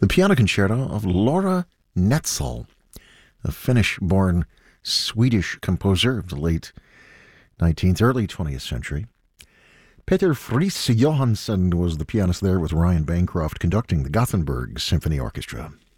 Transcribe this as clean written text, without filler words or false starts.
The piano concerto of Laura Netzel, a Finnish-born Swedish composer of the late 19th, early 20th century. Peter Friis Johansson was the pianist there, with Ryan Bancroft conducting the Gothenburg Symphony Orchestra.